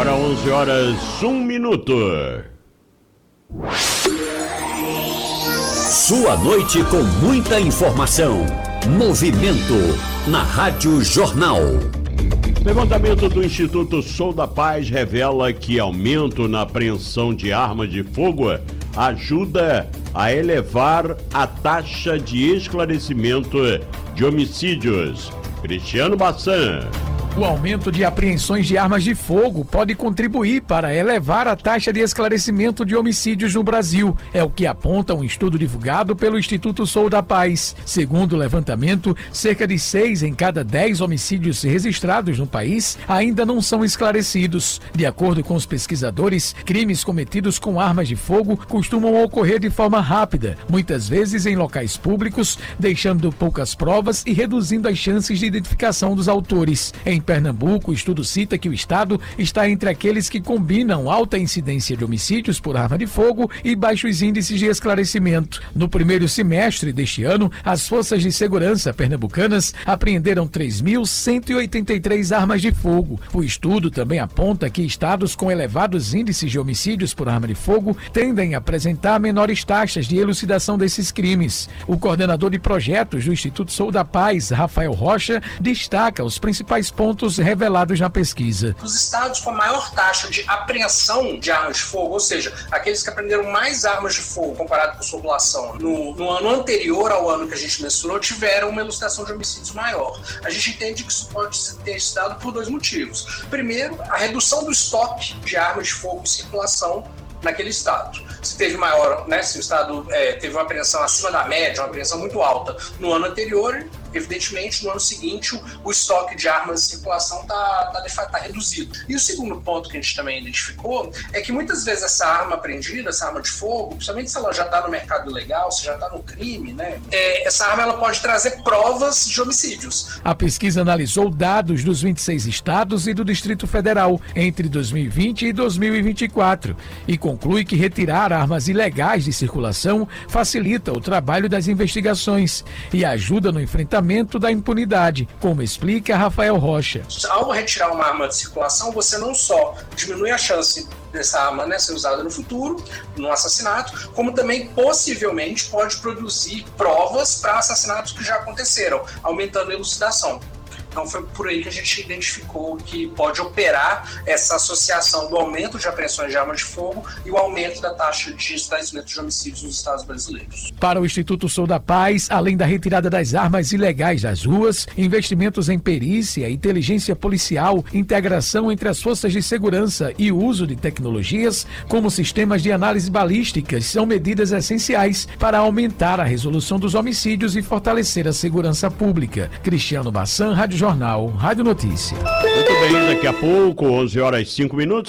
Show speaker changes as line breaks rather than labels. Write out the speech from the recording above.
Agora 11 horas 1 minuto.
Sua noite com muita informação. Movimento na Rádio Jornal.
Levantamento do Instituto Sou da Paz revela que aumento na apreensão de armas de fogo ajuda a elevar a taxa de esclarecimento de homicídios. Cristiano Bassan.
O aumento de apreensões de armas de fogo pode contribuir para elevar a taxa de esclarecimento de homicídios no Brasil. É o que aponta um estudo divulgado pelo Instituto Sou da Paz. Segundo o levantamento, cerca de 6 em cada 10 homicídios registrados no país ainda não são esclarecidos. De acordo com os pesquisadores, crimes cometidos com armas de fogo costumam ocorrer de forma rápida, muitas vezes em locais públicos, deixando poucas provas e reduzindo as chances de identificação dos autores. Em Pernambuco, o estudo cita que o estado está entre aqueles que combinam alta incidência de homicídios por arma de fogo e baixos índices de esclarecimento. No primeiro semestre deste ano, as forças de segurança pernambucanas apreenderam 3.183 armas de fogo. O estudo também aponta que estados com elevados índices de homicídios por arma de fogo tendem a apresentar menores taxas de elucidação desses crimes. O coordenador de projetos do Instituto Sou da Paz, Rafael Rocha, destaca os principais pontos revelados na pesquisa.
Os estados com a maior taxa de apreensão de armas de fogo, ou seja, aqueles que apreenderam mais armas de fogo comparado com a sua população no ano anterior ao ano que a gente mencionou, tiveram uma elucidação de homicídios maior. A gente entende que isso pode ter se dado por dois motivos. Primeiro, a redução do estoque de armas de fogo em circulação naquele estado. Se teve maior, né, se o estado teve uma apreensão acima da média, uma apreensão muito alta no ano anterior, evidentemente, no ano seguinte, o estoque de armas em circulação está reduzido. E o segundo ponto que a gente também identificou é que muitas vezes essa arma apreendida, essa arma de fogo, principalmente se ela já está no mercado ilegal, se já está no crime, né, essa arma ela pode trazer provas de homicídios.
A pesquisa analisou dados dos 26 estados e do Distrito Federal entre 2020 e 2024 e conclui que retirar armas ilegais de circulação facilita o trabalho das investigações e ajuda no enfrentamento da impunidade, como explica Rafael Rocha.
Ao retirar uma arma de circulação, você não só diminui a chance dessa arma, né, ser usada no futuro, no assassinato, como também possivelmente pode produzir provas para assassinatos que já aconteceram, aumentando a elucidação. Então foi por aí que a gente identificou que pode operar essa associação do aumento de apreensões de armas de fogo e o aumento da taxa de esclarecimento de homicídios nos estados brasileiros.
Para o Instituto Sou da Paz, além da retirada das armas ilegais das ruas, investimentos em perícia, inteligência policial, integração entre as forças de segurança e o uso de tecnologias, como sistemas de análise balísticas, são medidas essenciais para aumentar a resolução dos homicídios e fortalecer a segurança pública. Cristiano Bassan, Rádio Jornal, Rádio Notícia.
Muito bem, daqui a pouco, 11 horas e 5 minutos.